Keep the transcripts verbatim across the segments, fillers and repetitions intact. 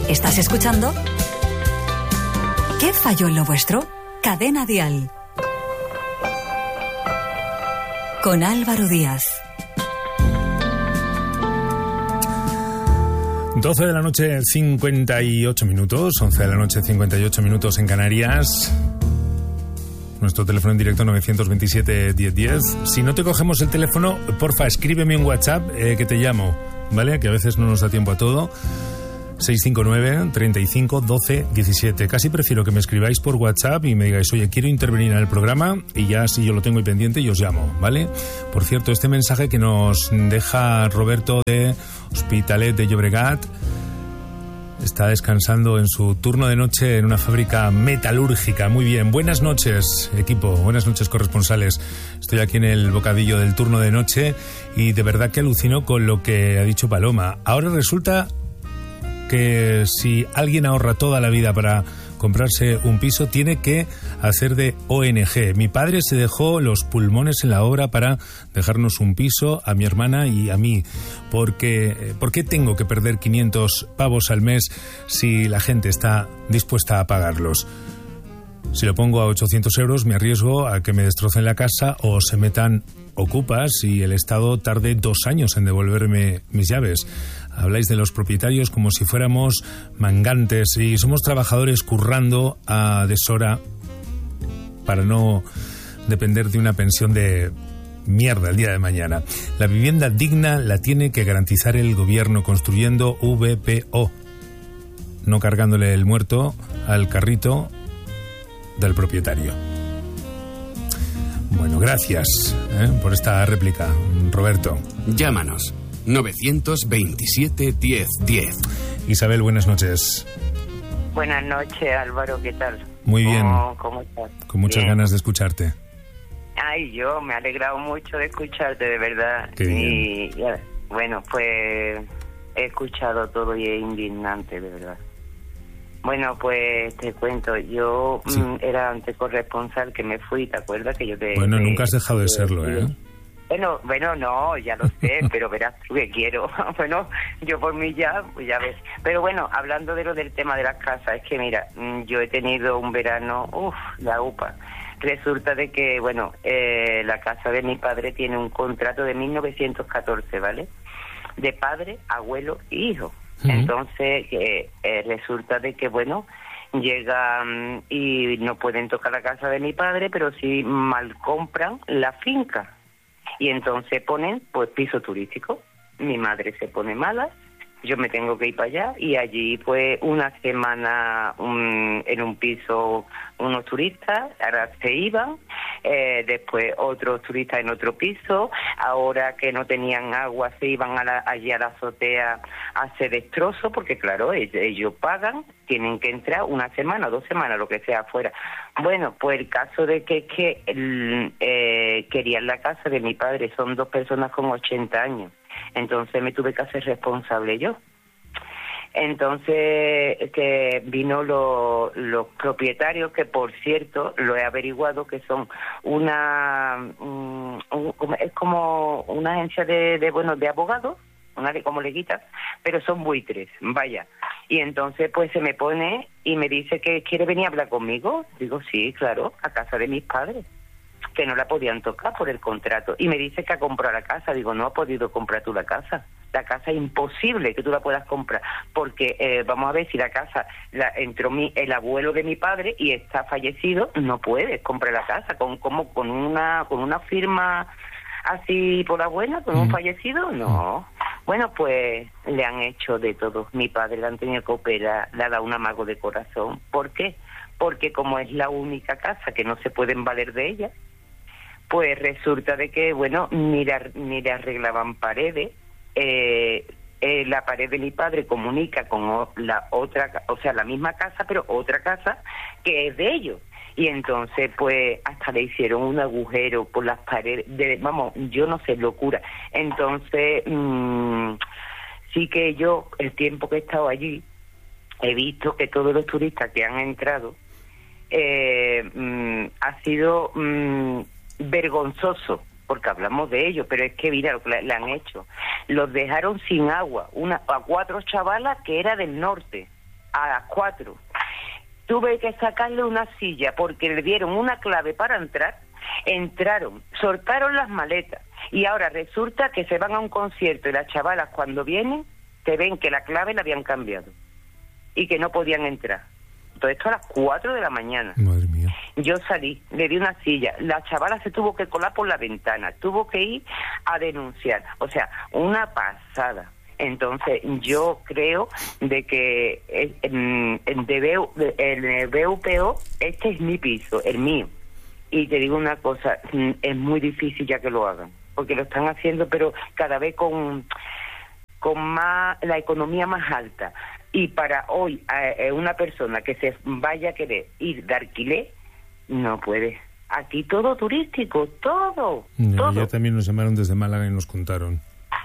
¿Estás escuchando? ¿Qué falló en lo vuestro? Cadena Dial. Con Álvaro Díaz. doce de la noche, cincuenta y ocho minutos. once de la noche, cincuenta y ocho minutos en Canarias. Nuestro teléfono en directo nueve dos siete, diez diez. Si no te cogemos el teléfono, porfa, escríbeme en WhatsApp eh, que te llamo, ¿vale? Que a veces no nos da tiempo a todo. seis cinco nueve, treinta y cinco, doce, diecisiete. Casi prefiero que me escribáis por WhatsApp y me digáis, oye, quiero intervenir en el programa, y ya si yo lo tengo ahí pendiente y os llamo, ¿vale? Por cierto, este mensaje que nos deja Roberto de Hospitalet de Llobregat, está descansando en su turno de noche en una fábrica metalúrgica. Muy bien, buenas noches, equipo, buenas noches, corresponsales. Estoy aquí en el bocadillo del turno de noche y de verdad que alucino con lo que ha dicho Paloma. Ahora resulta que si alguien ahorra toda la vida para comprarse un piso, tiene que hacer de O N G. Mi padre se dejó los pulmones en la obra para dejarnos un piso a mi hermana y a mí. Porque, ¿por qué tengo que perder quinientos pavos al mes si la gente está dispuesta a pagarlos? Si lo pongo a ochocientos euros, me arriesgo a que me destrocen la casa o se metan ocupas y el Estado tarde dos años en devolverme mis llaves. Habláis de los propietarios como si fuéramos mangantes y somos trabajadores currando a deshora para no depender de una pensión de mierda el día de mañana. La vivienda digna la tiene que garantizar el gobierno construyendo V P O, no cargándole el muerto al carrito del propietario. Bueno, gracias ¿eh? por esta réplica, Roberto. Llámanos nueve dos siete, diez, diez. Isabel, buenas noches. Buenas noches, Álvaro, ¿qué tal? Muy bien. ¿Cómo, cómo estás? Con muchas bien. ganas de escucharte. Ay, yo me he alegrado mucho de escucharte, de verdad. Qué y ya, bueno, pues he escuchado todo y es indignante, de verdad. Bueno, pues te cuento, yo sí. mm, era antes corresponsal que me fui, ¿te acuerdas? Que yo te, bueno, te, nunca has dejado de te, serlo, ¿eh? Bueno, bueno, no, ya lo sé, pero verás tú que quiero. Bueno, yo por mí ya, pues ya ves. Pero bueno, hablando de lo del tema de las casas, es que mira, yo he tenido un verano, uff, la upa. Resulta de que, bueno, eh, la casa de mi padre tiene un contrato de mil novecientos catorce, ¿vale? De padre, abuelo y hijo. Uh-huh. Entonces, eh, eh, resulta de que, bueno, llegan y no pueden tocar la casa de mi padre, pero sí mal compran la finca. Y entonces ponen, pues, piso turístico. Mi madre se pone mala, yo me tengo que ir para allá y allí, pues, una semana un, en un piso unos turistas, ahora se iban, eh, después otros turistas en otro piso, ahora que no tenían agua se iban a la, allí a la azotea a hacer destrozos, porque claro, ellos, ellos pagan, tienen que entrar una semana, dos semanas, lo que sea afuera. Bueno, pues el caso de que, que eh, querían la casa de mi padre, son dos personas con ochenta años, entonces me tuve que hacer responsable yo. Entonces que vino lo, los propietarios, que por cierto lo he averiguado que son una um, un, es como una agencia de, de bueno de abogados, una de como leguitas, pero son buitres, vaya. Y entonces pues se me pone y me dice que quiere venir a hablar conmigo. Digo, sí, claro, a casa de mis padres, que no la podían tocar por el contrato. Y me dice que ha comprado la casa. Digo, no ha podido comprar tú la casa. La casa es imposible que tú la puedas comprar, porque eh, vamos a ver, si la casa la entró mi, el abuelo de mi padre y está fallecido, no puedes comprar la casa con como con una con una firma así por la buena, con mm. un fallecido, no. Bueno, pues le han hecho de todo. Mi padre le han tenido que operar, le ha dado un amago de corazón. ¿Por qué? Porque como es la única casa que no se pueden valer de ella, pues resulta de que, bueno, ni le, ni le arreglaban paredes. Eh, eh, la pared de mi padre comunica con o, la otra, o sea, la misma casa, pero otra casa que es de ellos. Y entonces, pues, hasta le hicieron un agujero por las paredes, de, vamos, yo no sé, locura. Entonces, mmm, sí que yo, el tiempo que he estado allí, he visto que todos los turistas que han entrado, eh, mmm, ha sido mmm, vergonzoso, porque hablamos de ello, pero es que mira lo que le, le han hecho. Los dejaron sin agua, una a cuatro chavalas que era del norte, a las cuatro. Tuve que sacarle una silla porque le dieron una clave para entrar. Entraron, soltaron las maletas y ahora resulta que se van a un concierto y las chavalas cuando vienen te ven que la clave la habían cambiado y que no podían entrar. Todo esto a las cuatro de la mañana. Madre mía. Yo salí, le di una silla, la chavala se tuvo que colar por la ventana, tuvo que ir a denunciar, o sea, una pasada. Entonces yo creo de que el, el, el, de el B U P O, este es mi piso, el mío. Y te digo una cosa, es muy difícil ya que lo hagan, porque lo están haciendo, pero cada vez con, con más la economía más alta. Y para hoy, a una persona que se vaya a querer ir de alquiler, no puede. Aquí todo turístico, todo, ya, todo. Ya también nos llamaron desde Málaga y nos contaron.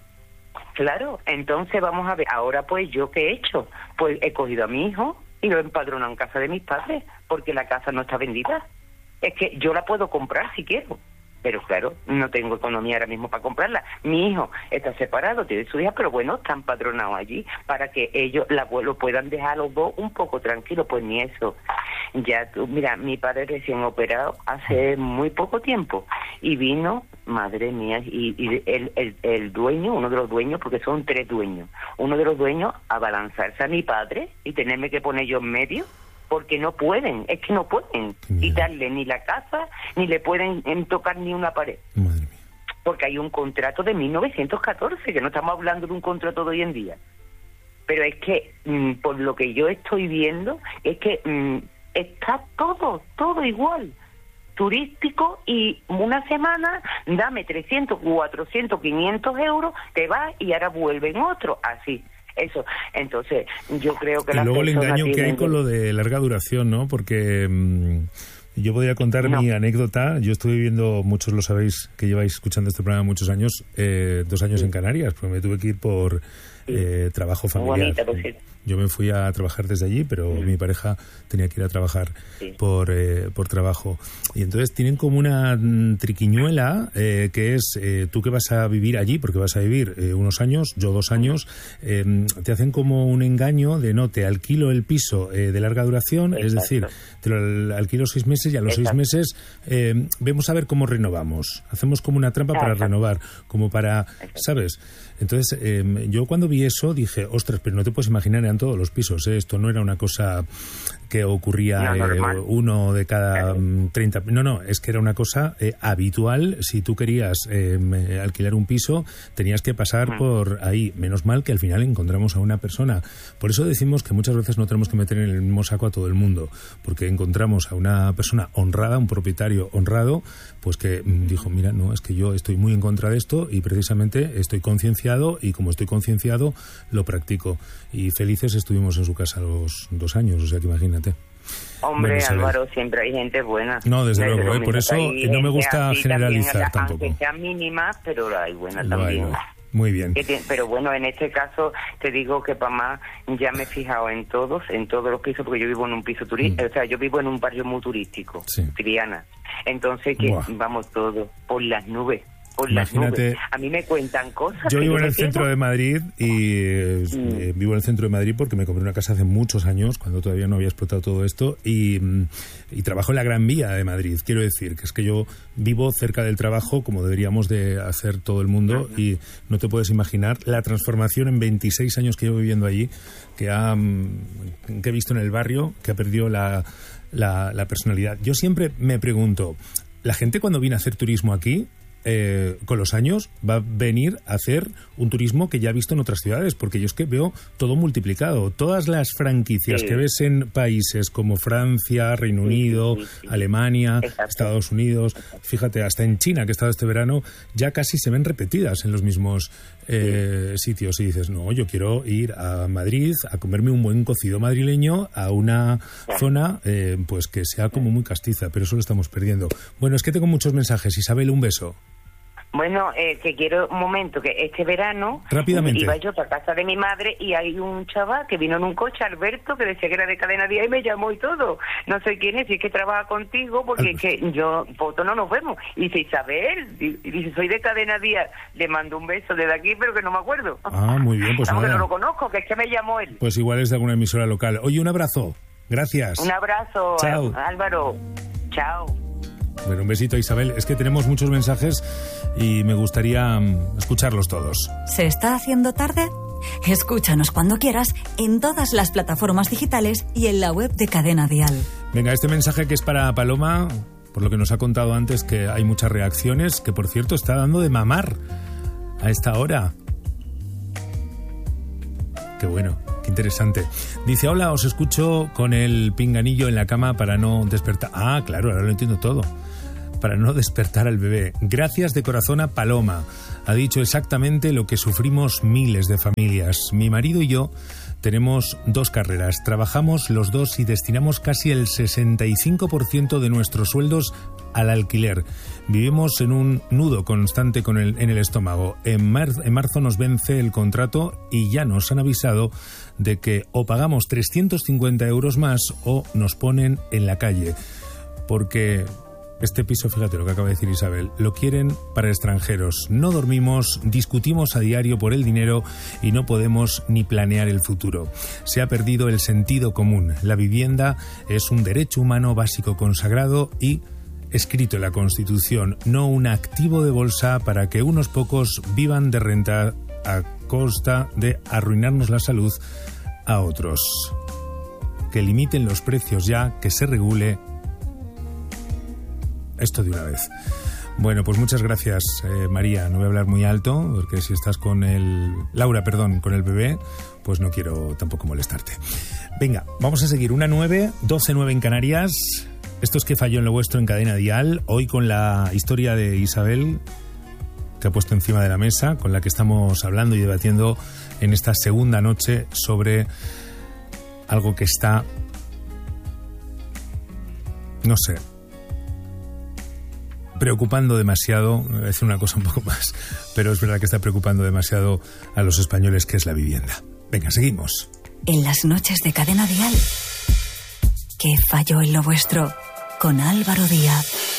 Claro, entonces vamos a ver, ahora pues yo qué he hecho, pues he cogido a mi hijo y lo he empadronado en casa de mis padres, porque la casa no está vendida. Es que yo la puedo comprar si quiero, pero claro, no tengo economía ahora mismo para comprarla. Mi hijo está separado, tiene su hija, pero bueno, está empadronado allí para que ellos la, lo puedan dejar los dos un poco tranquilos, pues ni eso. Ya tú, mira, mi padre recién operado hace muy poco tiempo y vino, madre mía, y, y el, el, el dueño, uno de los dueños, porque son tres dueños, uno de los dueños a balanzarse a mi padre y tenerme que poner yo en medio. Porque no pueden, es que no pueden quitarle ni la casa, ni le pueden tocar ni una pared. Madre mía. Porque hay un contrato de mil novecientos catorce, que no estamos hablando de un contrato de hoy en día. Pero es que, mmm, por lo que yo estoy viendo, es que mmm, está todo, todo igual. Turístico y una semana, dame trescientos, cuatrocientos, quinientos euros, te vas y ahora vuelven otros, así. Eso, entonces yo creo que y las luego el engaño que hay tienen... con lo de larga duración, ¿no? Porque mmm, yo podría contar no. mi anécdota. Yo estuve viviendo, muchos lo sabéis que lleváis escuchando este programa muchos años, eh, dos años sí. en Canarias, porque me tuve que ir por sí. eh, trabajo familiar. Bonita, pues, sí. Yo me fui a trabajar desde allí, pero sí. mi pareja tenía que ir a trabajar sí. por eh, por trabajo. Y entonces tienen como una triquiñuela eh, que es, eh, tú que vas a vivir allí, porque vas a vivir eh, unos años, yo dos años, eh, te hacen como un engaño de no, te alquilo el piso eh, de larga duración, exacto. es decir, te lo alquilo seis meses y a los exacto. seis meses eh, vemos a ver cómo renovamos. Hacemos como una trampa exacto. para renovar, como para, exacto. ¿sabes? Entonces, eh, yo cuando vi eso dije, ostras, pero no te puedes imaginar, eran todos los pisos, ¿eh? Esto no era una cosa que ocurría no, eh, uno de cada treinta... No, no, es que era una cosa eh, habitual. Si tú querías eh, alquilar un piso, tenías que pasar uh-huh. por ahí. Menos mal que al final encontramos a una persona. Por eso decimos que muchas veces no tenemos que meter en el mismo saco a todo el mundo, porque encontramos a una persona honrada, un propietario honrado, pues que dijo, mira, no, es que yo estoy muy en contra de esto y precisamente estoy concienciado y como estoy concienciado, lo practico. Y felices estuvimos en su casa los dos años, o sea que imagínate. Hombre, bueno, Álvaro, siempre hay gente buena. No, desde, desde luego, ¿eh? Por eso no me gusta generalizar tampoco. Aunque sean mínimas, pero hay buenas también. Bueno, muy bien. Pero bueno, en este caso te digo que para más ya me he fijado en todos, en todos los pisos, porque yo vivo en un piso turístico, mm. o sea, yo vivo en un barrio muy turístico, sí. Triana. Entonces, que Buah. vamos todos por las nubes. Por Imagínate, las nubes. A mí me cuentan cosas. Yo vivo yo en el quedo... centro de Madrid y eh, mm. vivo en el centro de Madrid porque me compré una casa hace muchos años, cuando todavía no había explotado todo esto, y, y trabajo en la Gran Vía de Madrid. Quiero decir que es que yo vivo cerca del trabajo, como deberíamos de hacer todo el mundo, uh-huh. y no te puedes imaginar la transformación en veintiséis años que llevo viviendo allí, que, ha, que he visto en el barrio, que ha perdido la, la, la personalidad. Yo siempre me pregunto, la gente cuando viene a hacer turismo aquí, Eh, con los años va a venir a hacer un turismo que ya ha visto en otras ciudades, porque yo es que veo todo multiplicado, todas las franquicias sí. que ves en países como Francia, Reino Unido, sí, sí, sí. Alemania, Exacto. Estados Unidos, fíjate, hasta en China, que he estado este verano, ya casi se ven repetidas en los mismos eh, sí. sitios, y dices, no, yo quiero ir a Madrid a comerme un buen cocido madrileño a una sí. zona eh, pues que sea como muy castiza, pero eso lo estamos perdiendo. Bueno, es que tengo muchos mensajes. Isabel, un beso. Bueno, eh, que quiero un momento, que este verano rápidamente iba yo para casa de mi madre y hay un chaval que vino en un coche, Alberto, que decía que era de Cadena Díaz y me llamó y todo. No sé quién es, si es que trabaja contigo, porque Al... es que yo, foto no nos vemos. Y dice, Isabel, y dice, soy de Cadena Díaz, le mando un beso desde aquí, pero que no me acuerdo. Ah, muy bien, pues Vamos, nada. que no lo conozco, que es que me llamó él. Pues igual es de alguna emisora local. Oye, un abrazo. Gracias. Un abrazo, Chao. Álvaro. Chao. Bueno, un besito, Isabel. Es que tenemos muchos mensajes y me gustaría um, escucharlos todos. ¿Se está haciendo tarde? Escúchanos cuando quieras en todas las plataformas digitales y en la web de Cadena Dial. Venga, este mensaje que es para Paloma, por lo que nos ha contado antes que hay muchas reacciones, que por cierto está dando de mamar a esta hora. Qué bueno, qué interesante. Dice, hola, os escucho con el pinganillo en la cama para no despertar. Ah, claro, ahora lo entiendo todo. Para no despertar al bebé. Gracias de corazón a Paloma. Ha dicho exactamente lo que sufrimos miles de familias. Mi marido y yo tenemos dos carreras. Trabajamos los dos y destinamos casi el sesenta y cinco por ciento de nuestros sueldos al alquiler. Vivimos en un nudo constante con el, en el estómago. En, mar, en marzo nos vence el contrato y ya nos han avisado de que o pagamos trescientos cincuenta euros más o nos ponen en la calle. Porque este piso, fíjate lo que acaba de decir Isabel, lo quieren para extranjeros. No dormimos, discutimos a diario por el dinero y no podemos ni planear el futuro. Se ha perdido el sentido común. La vivienda es un derecho humano básico consagrado y escrito en la Constitución, no un activo de bolsa para que unos pocos vivan de renta a costa de arruinarnos la salud a otros. Que limiten los precios ya, que se regule esto de una vez. Bueno, pues muchas gracias, eh, María. No voy a hablar muy alto, porque si estás con el... Laura, perdón, con el bebé, pues no quiero tampoco molestarte. Venga, vamos a seguir. Una nueve, doce nueve en Canarias. Esto es Que falló en lo vuestro en Cadena Dial. Hoy con la historia de Isabel, que ha puesto encima de la mesa, con la que estamos hablando y debatiendo en esta segunda noche sobre algo que está... No sé... preocupando demasiado, voy a decir una cosa un poco más, pero es verdad que está preocupando demasiado a los españoles, que es la vivienda. Venga, seguimos. En las noches de Cadena Dial, Que falló en lo vuestro, con Álvaro Díaz.